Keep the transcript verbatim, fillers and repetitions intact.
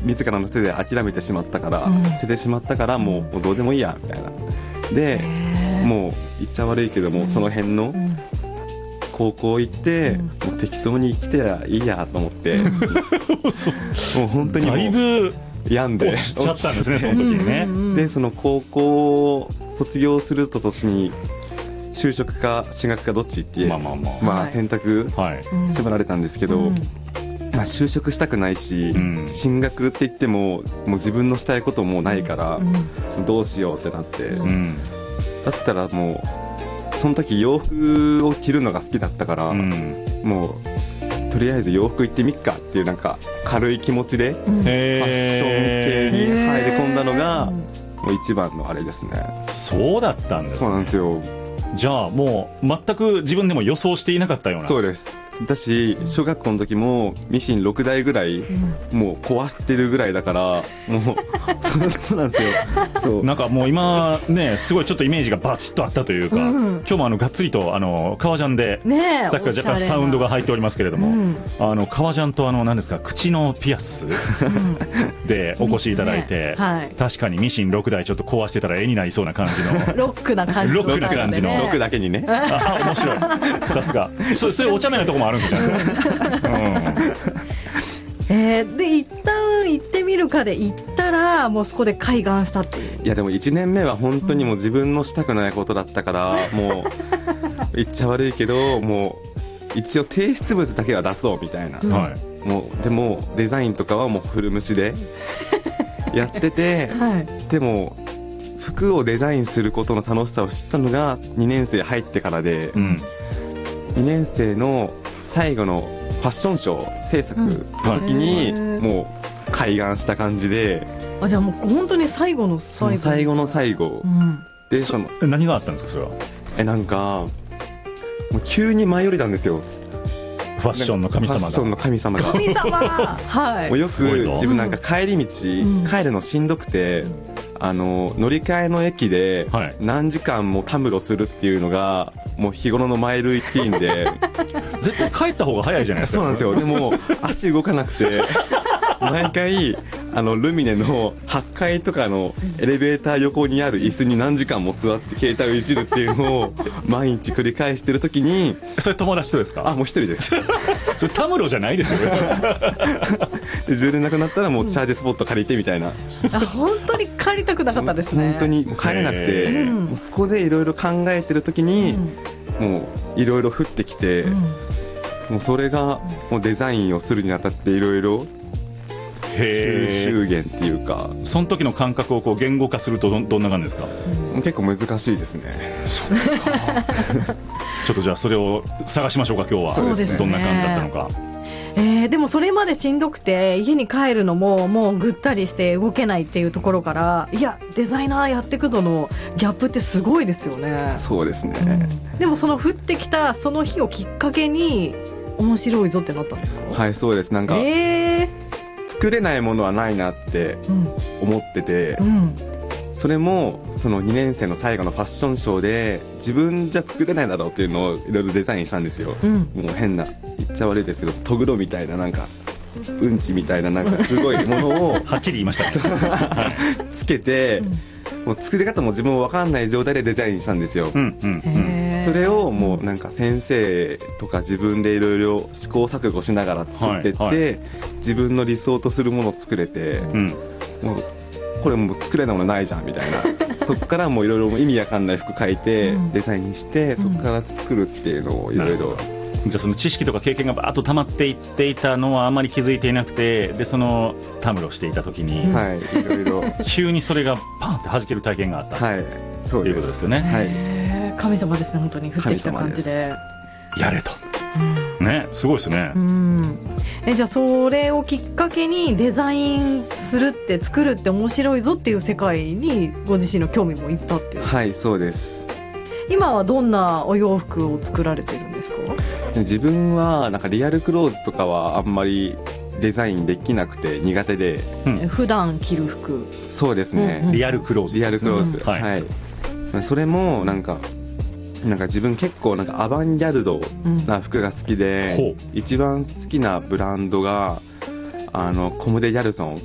自らの手で諦めてしまったから、 うん、 捨ててしまったからもう、もうどうでもいいやみたいなでもう言っちゃ悪いけども、うん、その辺の高校行って、うん、もう適当に生きてりゃいいやと思って、うん、もう本当にもうだいぶ病んで落ちちゃったんですねその時にね、うんうんうん、 でその高校を卒業すると年に就職か進学かどっちっていう、まあまあまあまあ、選択迫られたんですけど、はい、まあ、就職したくないし、うん、進学って言ってももう自分のしたいこともないから、うん、どうしようってなって、うん、だったらもうその時洋服を着るのが好きだったから、うん、もうとりあえず洋服行ってみっかっていうなんか軽い気持ちでファッション系に入り込んだのがもう一番のあれですね。 そうだったんですね。 そうなんですよ。 じゃあもう全く自分でも予想していなかったような。 そうです。だし小学校の時もミシンろくだいぐらいもう壊してるぐらいだからもうそうなんですよ。そうなんかもう今ねすごいちょっとイメージがバチッとあったというか、うん、今日もあのがっつりとあの革ジャンで、ね、さっきから若干サウンドが入っておりますけれども、うん、あの革ジャンとあの何ですか口のピアスでお越しいただいて、ね、はい、確かにミシンろくだいちょっと壊してたら絵になりそうな感じのロックな感じのロックな感じのロックだけにねあ面白いさすがそそういうお茶目なとこもあるんじゃないですか、うんえー、で一旦行ってみるかで行ったらもうそこで開眼したっていう。 いやでもいちねんめは本当にもう自分のしたくないことだったから、うん、もう言っちゃ悪いけどもう一応提出物だけは出そうみたいな、うん、もうでもデザインとかはもう古虫でやってて、はい、でも服をデザインすることの楽しさを知ったのがにねん生入ってからで、うん、にねん生の最後のファッションショー制作の時にもう開眼した感じで、 うん、あじゃあもう本当に最後の最後最後の最後、うん、でその何があったんですかそれは。 えなんかもう急に舞い降りたんですよファッションの神様が。 ファッションの神様が神様はい。 もうよく自分なんか帰り道、うん、帰るのしんどくて、うん、あの乗り換えの駅で何時間もたむろするっていうのがもう日頃のマイルーティーンで絶対帰った方が早いじゃないですか。 そうなんですよ。でも足動かなくて毎回あのルミネのはちかいとかのエレベーター横にある椅子に何時間も座って携帯をいじるっていうのを毎日繰り返してる時に。 それ友達とですか。 あもう一人ですそれタムロじゃないですよで充電なくなったらもうチャージスポット借りてみたいな、 うん、あ本当に帰りたくなかったですね。 本当にもう帰れなくて、うん、もうそこでいろいろ考えてる時に、うん、もういろいろ降ってきて、うん、もうそれがもうデザインをするにあたっていろいろ吸収源っていうか、 その時の感覚をこう言語化すると ど, どんな感じですか。 うん、結構難しいですね。 そうかちょっとじゃあそれを探しましょうか今日は。 そうですね、 どんな感じだったのか。 えー、でもそれまでしんどくて家に帰るのももうぐったりして動けないっていうところから、いやデザイナーやってくぞのギャップってすごいですよね。 そうですね、 うん、でもその降ってきたその日をきっかけに面白いぞってなったんですか。 はいそうです。なんか、えー、作れないものはないなって思ってて、うんうん、それもそのにねん生の最後のファッションショーで自分じゃ作れないだろうっていうのをいろいろデザインしたんですよ、うん、もう変な言っちゃ悪いですけどトグロみたいななんかうんちみたいななんかすごいものをはっきり言いましたつけて、うん、もう作り方も自分も分かんない状態でデザインしたんですよ、うんうんうん、それをもうなんか先生とか自分でいろいろ試行錯誤しながら作ってって、はいはい、自分の理想とするものを作れて、うん、もうこれもう作れないものないじゃんみたいなそこからもういろいろ意味わかんない服描いて、うん、デザインして、そこから作るっていうのをいろいろ。 じゃあその知識とか経験がバーッと溜まっていっていたのはあまり気づいていなくて、でそのたむろしていた時に、 はい、いろいろ急にそれがパンって弾ける体験があった、 はい、そうです、 いうことですよね、 はい、 神様ですね。本当に降ってきた感じでやれと、うん、ね、すごいですね、うん、 えじゃあそれをきっかけにデザインするって作るって面白いぞっていう世界にご自身の興味もいったっていう。 はいそうです。 今はどんなお洋服を作られてるんですか。 自分はなんかリアルクローズとかはあんまりデザインできなくて苦手で、 うん、普段着る服。 そうですね、 うんうん、リアルクローズリアルクローズ、うん、はい、はい、それもなんかなんか自分結構なんかアバンギャルドな服が好きで、うん、一番好きなブランドがあのコム・デ・ギャルソン